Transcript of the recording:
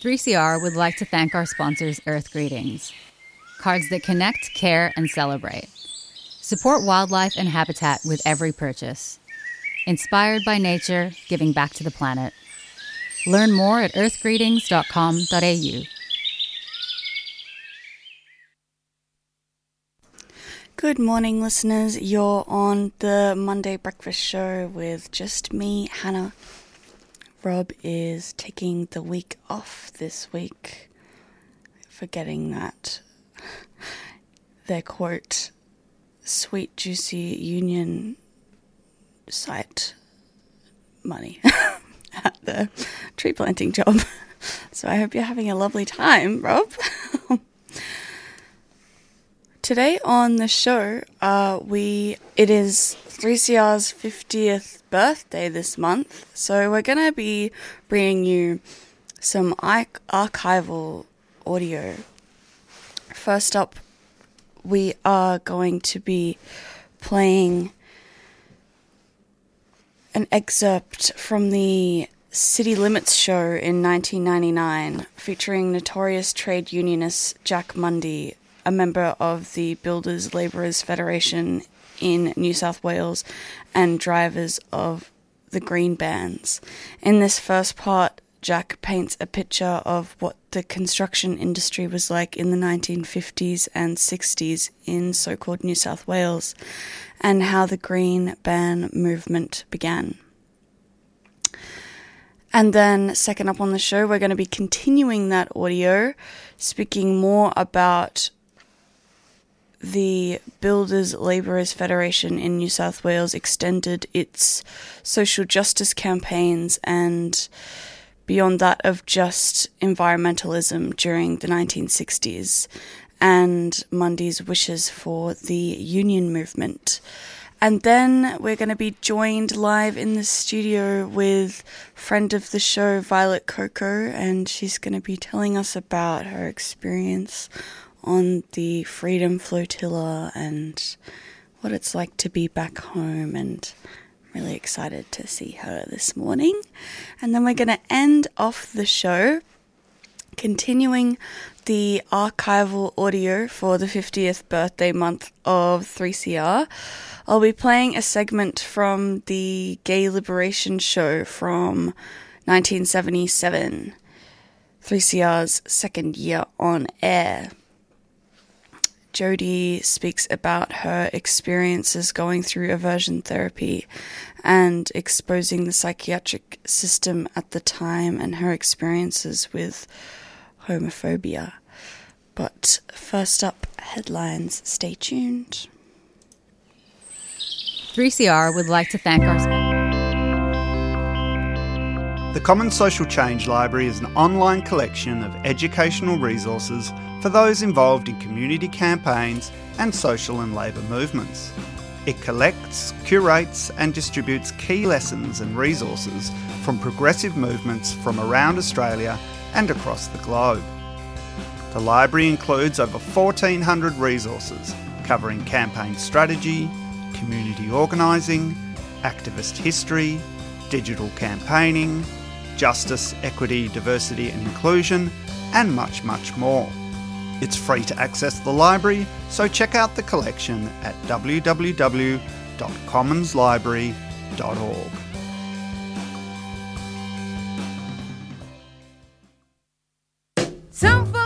3CR would like to thank our sponsors, Earth Greetings. Cards that connect, care, and celebrate. Support wildlife and habitat with every purchase. Inspired by nature, giving back to the planet. Learn more at earthgreetings.com.au. Good morning, listeners. You're on the Monday Breakfast Show with just me, Hannah. Rob is taking the week off this week, forgetting that their quote, sweet, juicy union site money at the tree planting job. So I hope you're having a lovely time, Rob. Today on the show, it is 3CR's 50th birthday this month, so we're going to be bringing you some archival audio. First up, we are going to be playing an excerpt from the City Limits show in 1999, featuring notorious trade unionist Jack Mundy, a member of the Builders Labourers Federation in New South Wales and drivers of the Green Bands. In this first part, Jack paints a picture of what the construction industry was like in the 1950s and 60s in so-called New South Wales, and how the Green Band movement began. And then, second up on the show, we're going to be continuing that audio, speaking more about the Builders Labourers Federation in New South Wales extended its social justice campaigns and beyond that of just environmentalism during the 1960s, and Mundy's wishes for the union movement. And then we're going to be joined live in the studio with friend of the show, Violet Coco, and she's going to be telling us about her experience on the Freedom Flotilla and what it's like to be back home, and I'm really excited to see her this morning. And then we're going to end off the show continuing the archival audio for the 50th birthday month of 3CR. I'll be playing a segment from the Gay Liberation show from 1977, 3CR's second year on air. Jodie speaks about her experiences going through aversion therapy and exposing the psychiatric system at the time and her experiences with homophobia. But first up, headlines. Stay tuned. 3CR would like to thank our sponsors. The Common Social Change Library is an online collection of educational resources for those involved in community campaigns and social and labour movements. It collects, curates and distributes key lessons and resources from progressive movements from around Australia and across the globe. The library includes over 1,400 resources covering campaign strategy, community organising, activist history, digital campaigning, justice, equity, diversity and inclusion, and much, much more. It's free to access the library, so check out the collection at www.commonslibrary.org. Some